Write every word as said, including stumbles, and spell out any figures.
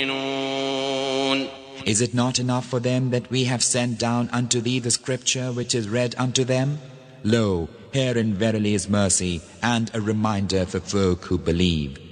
Is it not enough for them that we have sent down unto thee the scripture which is read unto them? Lo, herein verily is mercy and a reminder for folk who believe.